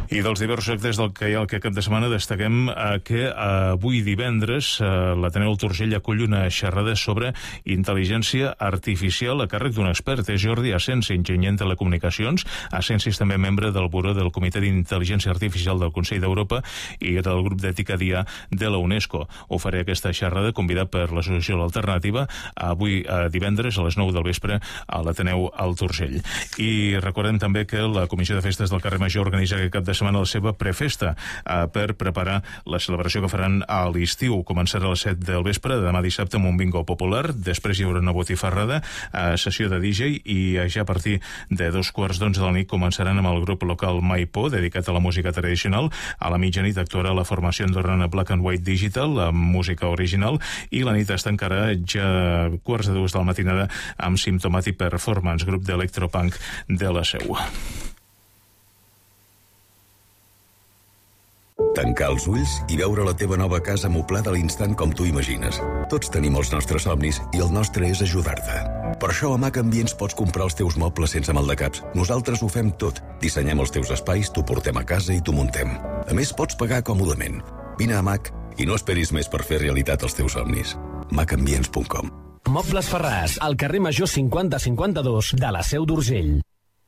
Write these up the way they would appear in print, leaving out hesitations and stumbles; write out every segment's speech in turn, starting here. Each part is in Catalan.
I dels diversos actes del que hi ha aquest cap de setmana destaquem que avui divendres l'Ateneu Turgell acull una xerrada sobre intel·ligència artificial a càrrec d'un expert. És Jordi Asensi, enginyer en telecomunicacions. Asensi és també membre del Buró del Comitè d'Intel·ligència Artificial del Consell d'Europa i del grup d'ètica DIA de la UNESCO. Ho faré aquesta xerrada convidat per l'associació L'Alternativa avui divendres a les 9 del vespre a l'Ateneu al Turgell. I recordem també que la Comissió de Festes del Carrer Major organitza aquest cap de setmana la seva prefesta per preparar la celebració que faran a l'estiu. Començarà a les 7 del vespre, demà dissabte, amb un bingo popular. Després hi haurà una botifarrada, sessió de DJ i ja a partir de 2:15 de la nit començaran amb el grup local Maipo, dedicat a la música tradicional. A la mitjanit actuarà la formació andorrana Black and White Digital, amb música original, i la nit es tancarà ja 2:15 de la matinada amb Symptomatic Performance, grup d'electropunk de la Seu. Tancar els ulls i veure la teva nova casa amoblada a l'instant com tu imagines. Tots tenim els nostres somnis i el nostre és ajudar-te. Per això a Mac Ambients pots comprar els teus mobles sense maldecaps. Nosaltres ho fem tot. Dissenyem els teus espais, t'ho portem a casa i t'ho muntem. A més, pots pagar còmodament. Vine a Mac i no esperis més per fer realitat els teus somnis. macambients.com. Mobles Ferràs, al carrer Major 5052 de la Seu d'Urgell.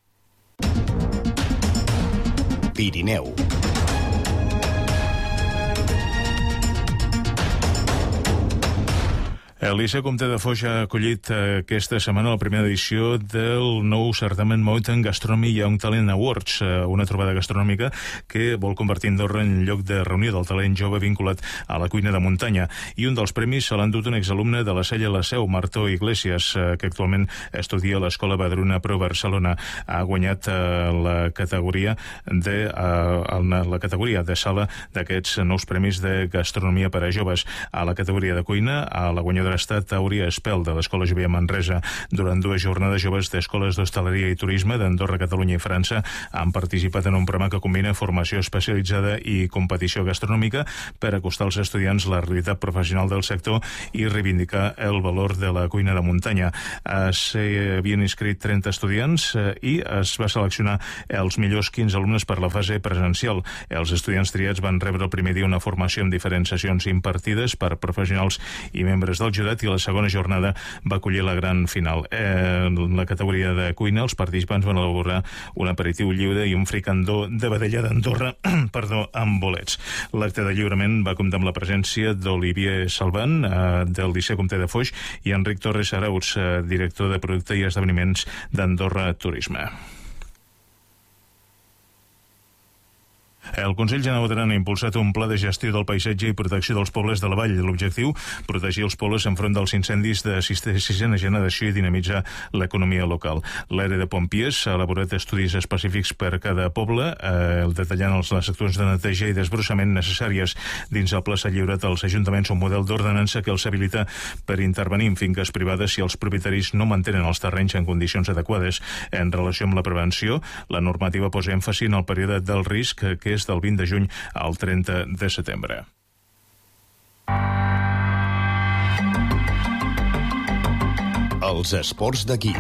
Pirineu. El Liceu Comte de Foix ha acollit aquesta setmana la primera edició del nou certamen Mountain Gastronomy Young Talent Awards, una trobada gastronòmica que vol convertir Andorra en lloc de reunió del talent jove vinculat a la cuina de muntanya. I un dels premis se l'han dut un exalumne de la Sella La Seu, Martó Iglesias, que actualment estudia a l'Escola Badruna Pro Barcelona. Ha guanyat la categoria de sala d'aquests nous premis de gastronomia per a joves. A la categoria de cuina, a la guanyadora ha estat Auria Espel, de l'Escola Jovià Manresa. Durant 2 jornades, joves d'escoles d'hostaleria i turisme d'Andorra, Catalunya i França han participat en un programa que combina formació especialitzada i competició gastronòmica per acostar als estudiants la realitat professional del sector i reivindicar el valor de la cuina de muntanya. S'hi havien inscrit 30 estudiants i es va seleccionar els millors 15 alumnes per la fase presencial. Els estudiants triats van rebre el primer dia una formació en diferents sessions impartides per professionals i membres del jurat, i la segona jornada va acollir la gran final. En la categoria de cuina, els participants van elaborar un aperitiu lliure i un fricandó de vedella d'Andorra amb bolets. L'acte de lliurament va comptar amb la presència d'Olivier Salvan, del Liceu Comte de Foix, i Enric Torres Arauz, director de producte i esdeveniments d'Andorra Turisme. El Consell General d'Aran ha impulsat un pla de gestió del paisatge i protecció dels pobles de la vall. L'objectiu, protegir els pobles enfront dels incendis de 6a generació i dinamitzar l'economia local. L'ARE de Pompiers ha elaborat estudis específics per cada poble, detallant les accions de neteja i desbrossament necessàries. Dins el pla s'ha lliurat als ajuntaments un model d'ordenança que els habilita per intervenir en finques privades si els propietaris no mantenen els terrenys en condicions adequades. En relació amb la prevenció, la normativa posa èmfasi en el període del risc, que és del 20 de juny al 30 de setembre. Els esports d'aquí.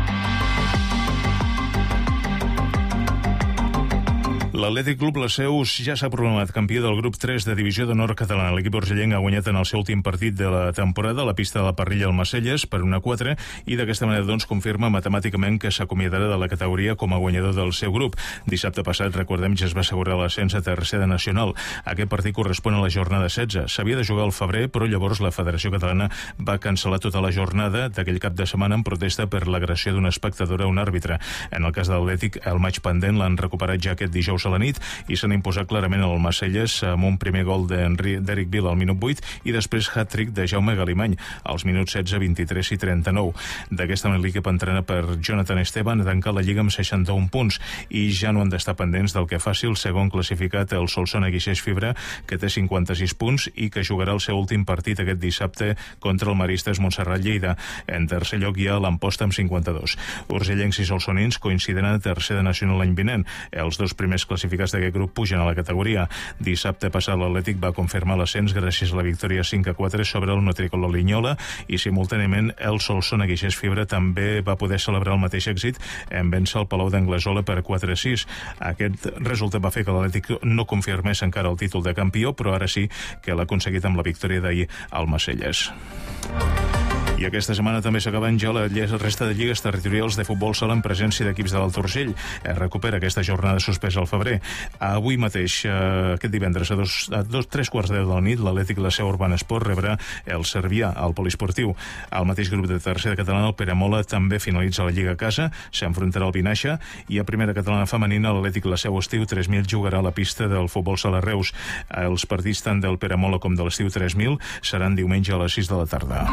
L'Atlètic Club La Seu ja s'ha proclamat campió del grup 3 de Divisió d'Honor Catalana. L'equip urgellenc ha guanyat en el seu últim partit de la temporada a la pista de la Parrilla al Macelles per 1-4 i d'aquesta manera confirma matemàticament que s'acomiadarà de la categoria com a guanyador del seu grup. Dissabte passat, recordem, ja es va assegurar l'ascens a tercera nacional. Aquest partit correspon a la jornada 16. S'havia de jugar al febrer, però llavors la Federació Catalana va cancel·lar tota la jornada d'aquell cap de setmana en protesta per l'agressió d'una espectadora a un àrbitre. En el cas de l'Atlètic, el maig pendent l'han recuperat ja aquest dijous a la nit i s'han imposat clarament al Macelles amb un primer gol d'Eric Vila al minut 8 i després hat-trick de Jaume Galimany als minuts 16, 23 i 39. D'aquesta manera l'equip entrena per Jonathan Esteban a tancar la Lliga amb 61 punts i ja no han d'estar pendents del que faci el segon classificat, el Solsona Guixers Fibra, que té 56 punts i que jugarà el seu últim partit aquest dissabte contra el Maristes Montserrat Lleida. En tercer lloc hi ha l'Amposta amb 52. Urgellencs i solsonins coincidiran a tercera nacional l'any vinent. Els dos primers classificats d'aquest grup pugen a la categoria. Dissabte passat l'Atlètic va confirmar l'ascens gràcies a la victòria 5-4 sobre el Nutricolor Linyola i simultàniament el Solsona Guixers Fibra també va poder celebrar el mateix èxit en vèncer el Palau d'Anglesola per 4-6. Aquest resultat va fer que l'Atlètic no confirmés encara el títol de campió, però ara sí que l'ha aconseguit amb la victòria d'ahir al Macelles. I aquesta setmana també s'acaben ja la resta de lligues territorials de futbol sala en presència d'equips de l'Alt Urgell. Es recupera aquesta jornada suspesa al febrer. Avui mateix, aquest divendres, a 3:15 de la nit, l'Atlètic La Seu Urbana Esport rebrà el Cervià al Poliesportiu. Al mateix grup de tercera catalana, el Peramola també finalitza la Lliga a casa, s'enfrontarà al Vinaixa, i a primera catalana femenina, l'Atlètic La Seu Estiu 3000 jugarà a la pista del futbol sala Reus. Els partits tant del Peramola com de l'Estiu 3000 seran diumenge a les 6 de la tarda.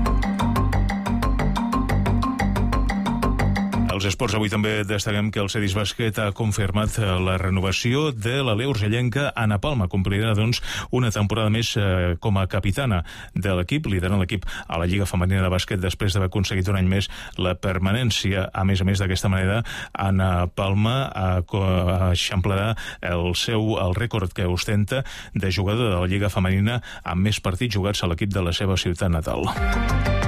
Als esports avui també destaquem que el Cedis Bàsquet ha confirmat la renovació de la Leo Urgellenca Ana Palma. Complirà, doncs, una temporada més com a capitana de l'equip, liderant l'equip a la Lliga Femenina de Bàsquet després d'haver aconseguit un any més la permanència. A més, d'aquesta manera, Ana Palma eixamplarà el rècord que ostenta de jugador de la Lliga Femenina amb més partits jugats a l'equip de la seva ciutat natal.